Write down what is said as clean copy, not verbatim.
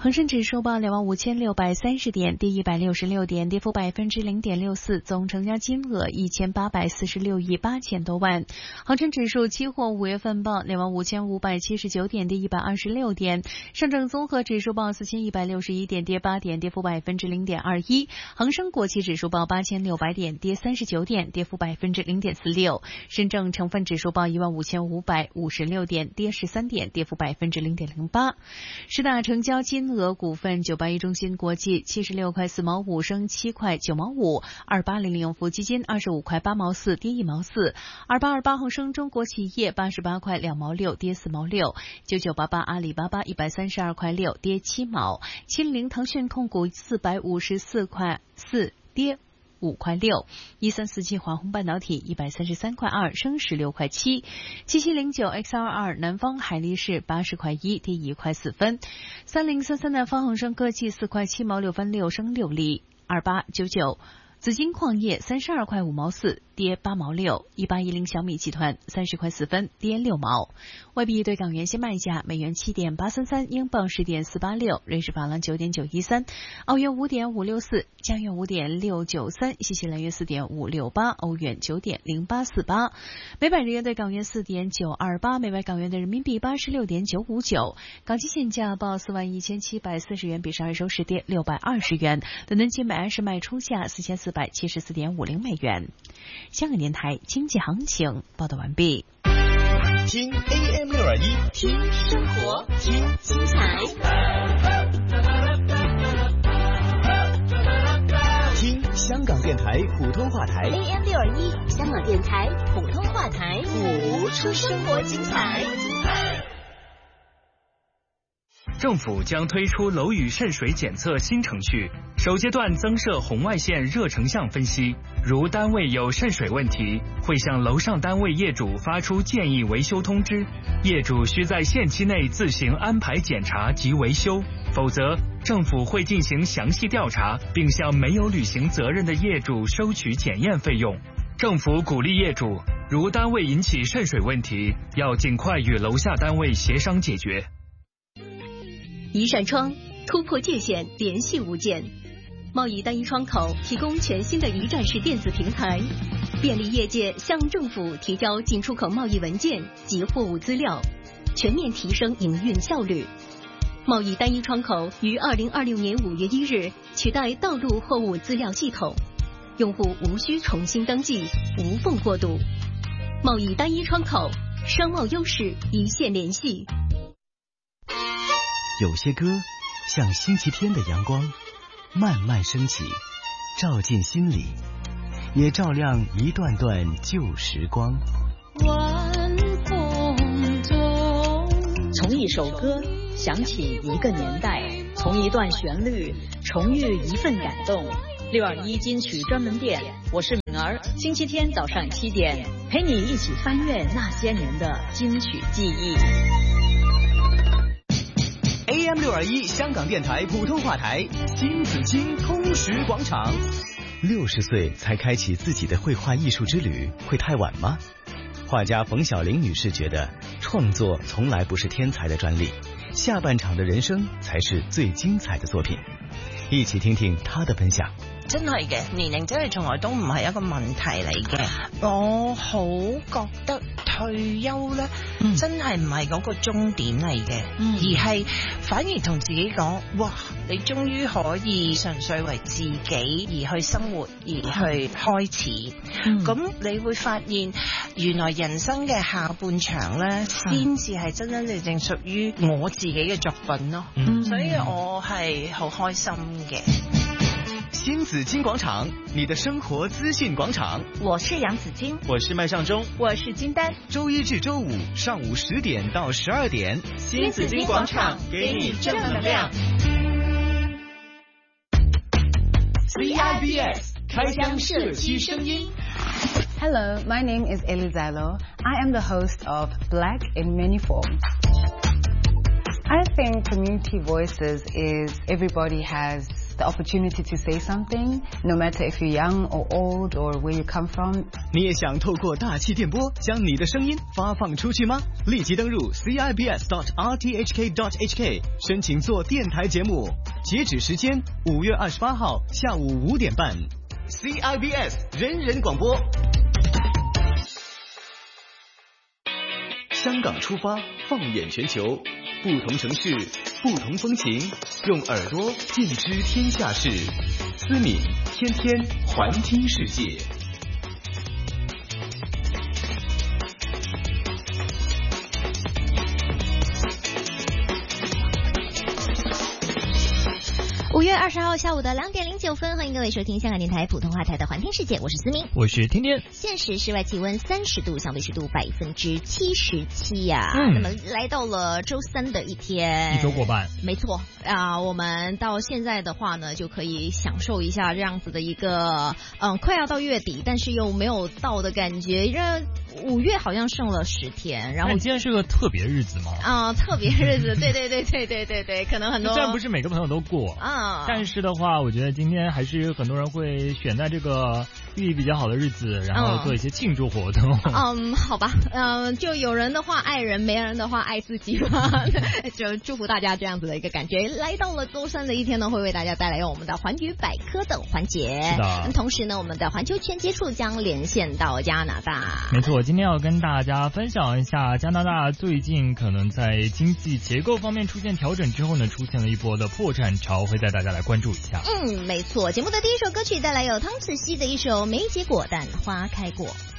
恒生指数报25630点，跌166点，跌幅0.64%，总成交金额1846亿8千多万。恒生指数期货5月份报25579点，跌126点。上证综合指数报4161点，跌8点，跌幅0.21%。恒生国企指数报8600点，跌39点，跌幅0.46%。深证成分指数报15556点，跌13点，跌幅0.08%。十大成交金额股份：981中芯国际76块4毛5升7块9毛5，2800永福基金25块8毛4跌1毛4，2828恒生中国企业88块2毛6跌4毛6，9988阿里巴巴132块6跌7毛，70腾讯控股454块4跌5块6，1347华虹半导体133块2升16块7，7709 XRR 南方海力士80块1跌1块4分，3033南方恒生科技4块7毛6分6升6厘，2899紫金矿业32块5毛4跌8毛6，1810小米集团30块4分跌6毛。外币对港元现卖价：美元7.833，英镑10.486，瑞士法郎9.913，澳元5.564，加元5.693，新西兰元4.568，欧元9.0848，每百日元对港元4.928，每百港元的人民币86.959。港期现价报41740元，比上日收市跌620元。伦敦金每安士卖出价4474.50美元。香港电台经济行情报道完毕。 听 AM621， 听生活，听精彩，听香港电台普通话台 AM621， 香港电台普通话台，谱出生活精彩。 政府将推出楼宇渗水检测新程序，首阶段增设红外线热成像分析，如单位有渗水问题，会向楼上单位业主发出建议维修通知，业主需在限期内自行安排检查及维修，否则政府会进行详细调查，并向没有履行责任的业主收取检验费用。政府鼓励业主，如单位引起渗水问题，要尽快与楼下单位协商解决。 一扇窗突破界限，联系物件。贸易单一窗口提供全新的一站式电子平台，便利业界向政府提交进出口贸易文件及货物资料，全面提升营运效率。贸易单一窗口于2026年5月1日取代道路货物资料系统，用户无需重新登记，无缝过渡。贸易单一窗口，商贸优势一线联系。 有些歌像星期天的阳光，慢慢升起，照进心里，也照亮一段段旧时光。 晚风中， 从一首歌想起一个年代，从一段旋律重遇一份感动。621金曲专门店，我是敏儿，星期天早上7点，陪你一起翻阅那些年的金曲记忆。 AM621 香港电台普通话台，新紫金通识广场。 60岁才开启自己的绘画艺术之旅，会太晚吗？画家冯小玲女士觉得，创作从来不是天才的专利，下半场的人生才是最精彩的作品。一起听聽他的分享。 真係嘅，年齡真係從來都唔係一個問題嚟嘅。我好覺得退休咧，真係唔係嗰個終點嚟嘅，而係反而同自己講，哇！你終於可以純粹為自己而去生活，而去開始。咁你會發現，原來人生嘅下半場咧，先至係真真正正屬於我自己嘅作品咯。所以我係好開心嘅。 新紫金廣場，你的生活資訊廣場。 我是楊子金， 我是麥尚中， 我是金丹。 周一至周五上午10點到12點， 新紫金廣場給你正能量。 CIBS 開箱社區聲音。 Hello, my name is Elizalo. I am the host of Black in Many Forms. I think community voices is everybody has the opportunity to say something, no matter if you're young or old or where you come from. 你也想透过大气电波将你的声音发放出去吗？立即登入 cibs.rthk.hk 申请做电台节目，截止时间5月28号下午5点半。CIBS 人人广播。香港出发，放眼全球，不同城市，不同风情，用耳朵尽知天下事。思敏天天环听世界。 5月20号下午的2点09分，欢迎各位收听香港电台普通话台的环听世界，我是思明， 我是天天。 现时室外气温30度，相对湿度77%呀。那么来到了周三的一天， 一周过半， 没错啊。我们到现在的话呢，就可以享受一下这样子的一个快要到月底，但是又没有到的感觉。5月好像剩了10天，然后今天是个特别日子吗？ 特别日子，对，可能很多。 虽然不是每个朋友都过但是的话，我觉得今天还是很多人会选在这个寓意比较好的日子，然后做一些庆祝活动。 好吧，就有人的话爱人，没人的话爱自己吧。就祝福大家这样子的一个感觉。来到了周三的一天呢，会为大家带来我们的环宇百科的环节。 是的。 同时呢，我们的环球全接触将连线到加拿大。 没错，今天要跟大家分享一下加拿大最近可能在经济结构方面出现调整之后呢，出现了一波的破产潮，会带大家来关注一下。 没错，节目的第一首歌曲带来有汤子希的一首《没结果但花开过》。